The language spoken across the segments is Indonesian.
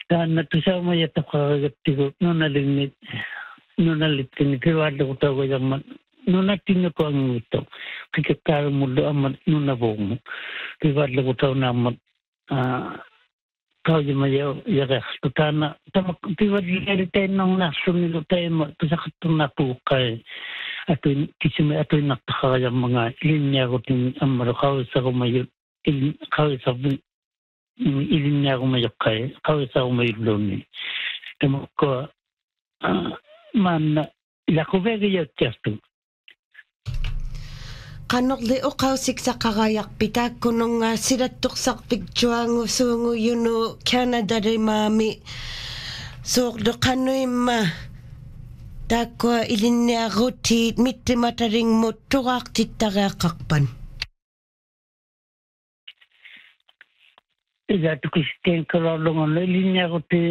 Taana tusama yataqaragatigu nunalittini pivaallugutagu yamma nunattinnuku angutto kikakkaarumullu amma nunavuumu pivaallugutagu naamma kaujima yareqtu taana tamak pivallialitainnarnarlunilu taima tusaqattunnapuuqqai atuin kisime atuinnartaqarayammaga ilinniagutin ammalu qawissarumayut qawisarvin ilinniarumayoqqai qawissarumayulluni tamakko manna ilaquvegiyattiartu qannerli uqausiksaqarayarpitaakkununga silattoqsarpik tuangusuungu yunu Canada-limaami soorleqanuimma taakkua ilinniarutiit mittimataringmut turaartittariaqarpan igatukisteen kalorlungono ilinniaruti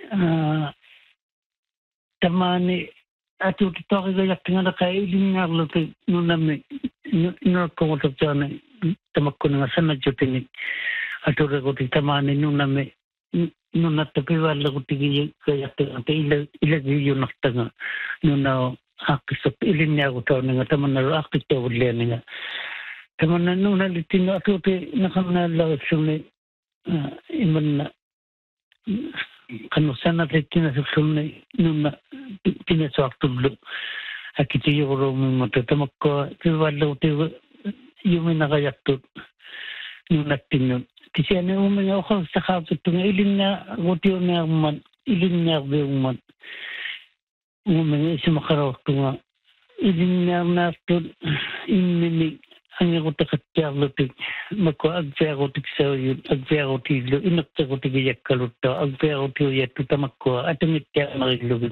tamani atutitorigajartinganaqa ilinniarluti nunami nunakkomututsaani tamakkununga sanajjutini atureguti tamani nunami nunatta pivaallagutigigajartinganta ilagiyunartanga nunao aaqqissap ilinniarutaunanga tamannalu aaqqittuavullianinga tamanna nunalittinu atuti naqannaallarussuni imanna kanussanatittina sussunni nunna tinasuartullu akitiyuruumimata tamakko pivaallagutigu yuminaqajartut nunattinnu tisiani uminga uqarussaqaapittunga ilinniarutiunearman ilinniarviumman uminga isimaqaruartunga ilinniarnaartut immini angirutaqattiarlutik makko agfiarutiksauyyut agfiarutiillu inertiqutigijakkalutta agfiarutiuyattu tamakko atangittiarmarillugi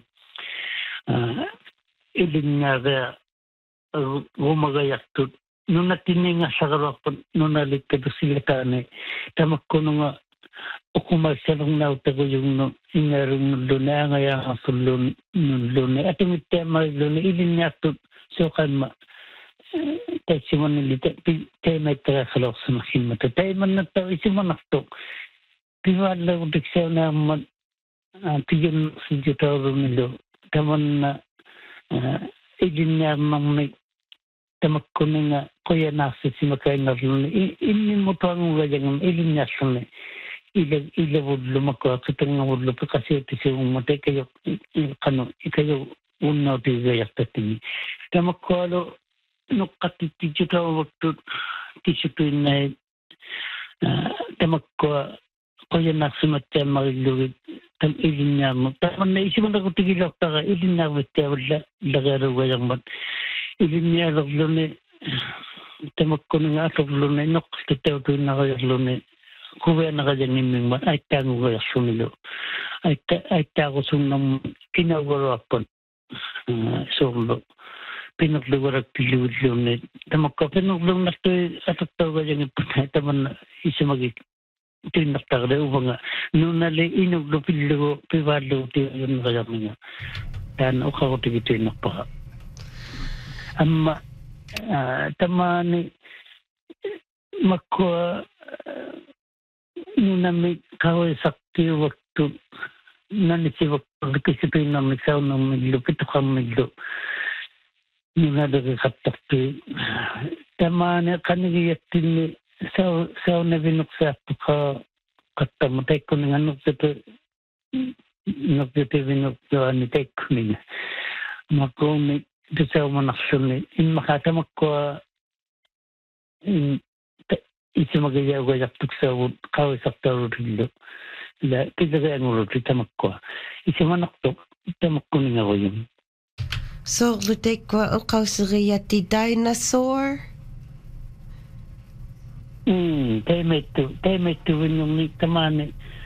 ilinniarea rumagajartut nunattinningassaqaluarpat nunalikkatusilataani tamakkununga uqumaissalernauttaquyugnu ingaarunnulluни aangayaarsullunnulluни atangittiarmarilluni ilinniartut soqamma taisimannili taimaittaraqaloorsumarsimmata taimannattau isimanartu pivaallagutiksaunaammat pijunnersijutaurunilu tamanna ilinniarnarnik tamakkuninga qoyanaarsisimakainnerluni innimmutuangugajangan ilinniarluni ilavullu makko aqitangavullu piqasiutisiummata ikayo unnautigayartatini tamakkualu nuqqattitijutaavattut tisutuinnai tamakkua qoyanaarsimattiammarillugit tam ilinniarmu tamanna isimanaqutigilartara ilinniarvittiavulla laqalugajarmat ilinnialerluni tamakkununga alerluni noqqattautuinnaqajarluni kuveanaqajangimmingmat aittaangugajarlunilu aittaaqusunnam kinaugaruarpat soorlu pinerlugaraktilluulluunni tamakko pinerluunartui atattaugajangippuna tamanna isimagi tuinnartaqale uvanga nunali inuglu pillugu pivaalluutiuyunneqajarninga taana uqarutigi tuinnarpaqa amma tamani makkua nunami qawisartiuvaktu nanisivakkulu kisituinnarnik saunarmillu pituqarmillu nunaleriqattartui tamani qanigiyattinni saunavinuqsaartuqa qattama taikkuninga nertutivinuktuani taikkuninga makkuumi tisaumanarluni immaqa tamakkua isimagayaugajartuksaavut qawisartaurutillu la pilerianguruti tamakkua isimanartuq tamakkuningaruyum soorlutekkua uqauseriyatti dinosaur taimaittu vinnungi tamani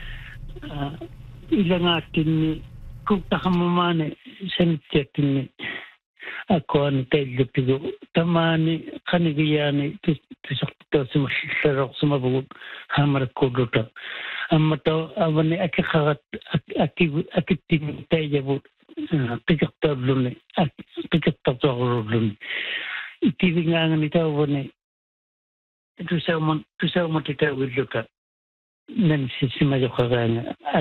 ilangaattinni kuttaqammamaani sanittiattinni akkuani taillutigu tamani qanigiyaani tisartausimarllerorsumavugut hamarakkuulluta ammatau avani akiqarat akittinni taijavut pikertaarluni pikertartuaruluni ittivingaangani tauvani tusaumatitauilluka nansissimajoqaraanga